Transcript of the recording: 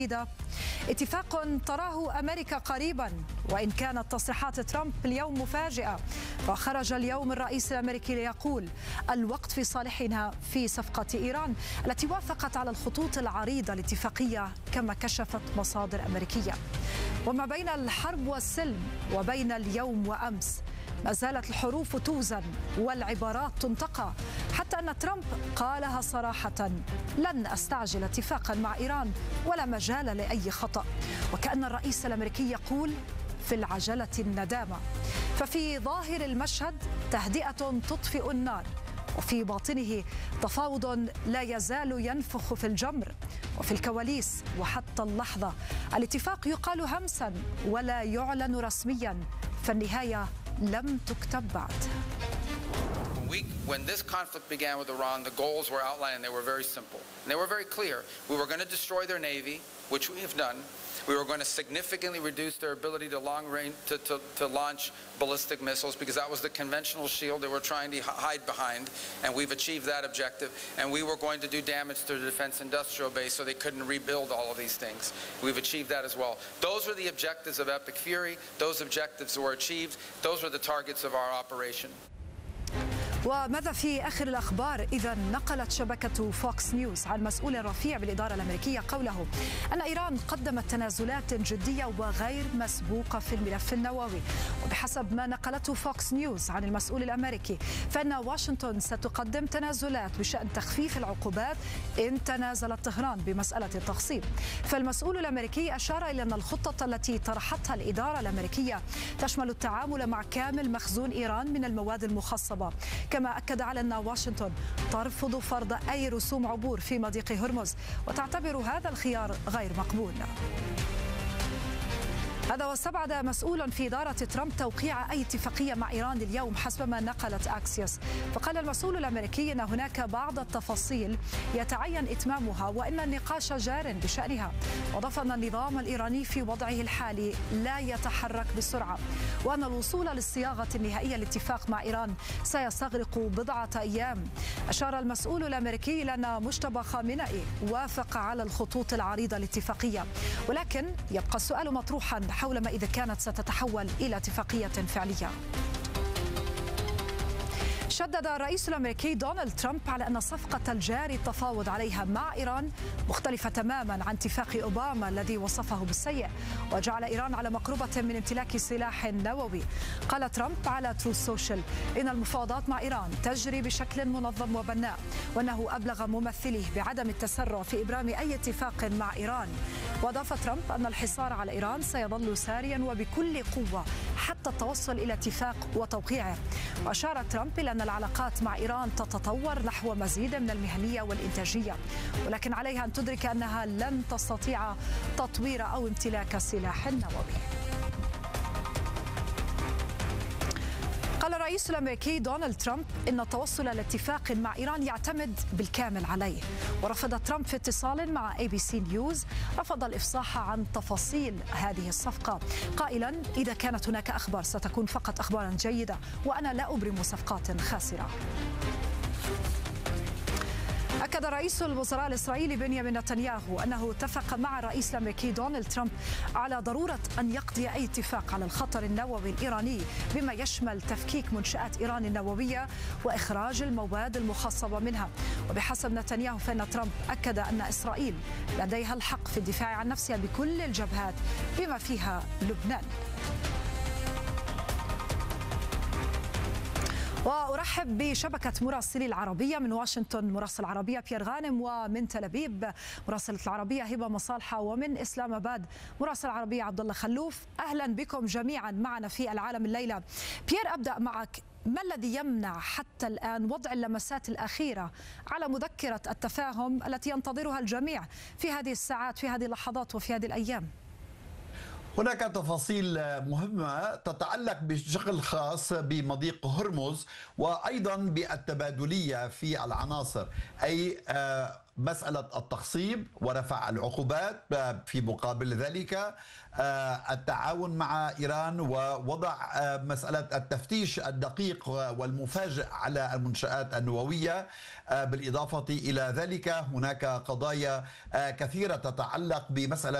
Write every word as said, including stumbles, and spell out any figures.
اتفاق تراه أمريكا قريبا، وإن كانت تصريحات ترامب اليوم مفاجئة. فخرج اليوم الرئيس الأمريكي ليقول الوقت في صالحنا في صفقة إيران التي وافقت على الخطوط العريضة الاتفاقية كما كشفت مصادر أمريكية. وما بين الحرب والسلم وبين اليوم وأمس ما زالت الحروف توزن والعبارات تنتقى، حتى أن ترامب قالها صراحة: لن أستعجل اتفاقا مع إيران ولا مجال لأي خطأ. وكأن الرئيس الأمريكي يقول: في العجلة الندامة. ففي ظاهر المشهد تهدئة تطفئ النار، وفي باطنه تفاوض لا يزال ينفخ في الجمر. وفي الكواليس وحتى اللحظة الاتفاق يقال همسا ولا يعلن رسميا، فالنهاية لم تكتب بعد. We, when this conflict began with Iran, the goals were outlined and they were very simple. And they were very clear. We were going to destroy their navy, which we have done. We were going to significantly reduce their ability to long range to, to, to launch ballistic missiles, because that was the conventional shield they were trying to hide behind, and we've achieved that objective. And we were going to do damage to the defense industrial base so they couldn't rebuild all of these things. We've achieved that as well. Those were the objectives of Epic Fury. Those objectives were achieved. Those were the targets of our operation. وماذا في آخر الأخبار؟ إذا نقلت شبكة فوكس نيوز عن مسؤول رفيع بالإدارة الأمريكية قوله أن إيران قدمت تنازلات جدية وغير مسبوقة في الملف النووي. وبحسب ما نقلته فوكس نيوز عن المسؤول الأمريكي فإن واشنطن ستقدم تنازلات بشأن تخفيف العقوبات إن تنازلت طهران بمسألة التخصيب. فالمسؤول الأمريكي أشار إلى أن الخطة التي طرحتها الإدارة الأمريكية تشمل التعامل مع كامل مخزون إيران من المواد المخصبة. كما أكد على أن واشنطن ترفض فرض أي رسوم عبور في مضيق هرمز وتعتبر هذا الخيار غير مقبول. هذا واستبعد مسؤول في إدارة ترامب توقيع أي اتفاقية مع إيران اليوم حسب ما نقلت أكسيوس. فقال المسؤول الأمريكي أن هناك بعض التفاصيل يتعين إتمامها وإن النقاش جار بشأنها. وأضاف أن النظام الإيراني في وضعه الحالي لا يتحرك بسرعة، وأن الوصول للصياغة النهائية للاتفاق مع إيران سيستغرق بضعة أيام. أشار المسؤول الأمريكي إلى أن مجتبى خامنئي وافق على الخطوط العريضة الاتفاقية، ولكن يبقى السؤال مطروحا حول ما إذا كانت ستتحول إلى اتفاقية فعلية. شدد الرئيس الأمريكي دونالد ترامب على أن صفقة الجاري التفاوض عليها مع إيران مختلفة تماما عن اتفاق أوباما الذي وصفه بالسيء وجعل إيران على مقربة من امتلاك سلاح نووي. قال ترامب على تروث سوشيال إن المفاوضات مع إيران تجري بشكل منظم وبناء، وأنه أبلغ ممثليه بعدم التسرع في إبرام أي اتفاق مع إيران. وأضاف ترامب أن الحصار على إيران سيظل ساريا وبكل قوة حتى التوصل إلى اتفاق وتوقيعه. وأشار ترامب إلى أن العلاقات مع إيران تتطور نحو مزيد من المهنية والإنتاجية، ولكن عليها أن تدرك أنها لن تستطيع تطوير أو امتلاك سلاح نووي. قال الرئيس الأمريكي دونالد ترامب إن التوصل لاتفاق مع إيران يعتمد بالكامل عليه. ورفض ترامب في اتصال مع اي بي سي نيوز رفض الإفصاح عن تفاصيل هذه الصفقة، قائلا: إذا كانت هناك أخبار ستكون فقط أخبارا جيدة، وأنا لا أبرم صفقات خاسرة. أكد رئيس الوزراء الإسرائيلي بنيامين نتنياهو أنه اتفق مع الرئيس الأمريكي دونالد ترامب على ضرورة أن يقضي أي اتفاق على الخطر النووي الإيراني بما يشمل تفكيك منشآت إيران النووية وإخراج المواد المخصبة منها. وبحسب نتنياهو فإن ترامب أكد أن إسرائيل لديها الحق في الدفاع عن نفسها بكل الجبهات بما فيها لبنان. وأرحب بشبكة مراسلي العربية من واشنطن مراسل العربية بيير غانم، ومن تل أبيب مراسلة العربية هبة مصالحة، ومن إسلام آباد مراسل العربية عبد الله خلوف. أهلا بكم جميعا معنا في العالم الليلة. بيير، أبدأ معك. ما الذي يمنع حتى الآن وضع اللمسات الأخيرة على مذكرة التفاهم التي ينتظرها الجميع في هذه الساعات، في هذه اللحظات وفي هذه الأيام؟ هناك تفاصيل مهمة تتعلق بشكل خاص بمضيق هرمز وأيضا بالتبادلية في العناصر، أي مسألة التخصيب ورفع العقوبات في مقابل ذلك التعاون مع إيران ووضع مسألة التفتيش الدقيق والمفاجئ على المنشآت النووية. بالإضافة إلى ذلك هناك قضايا كثيرة تتعلق بمسألة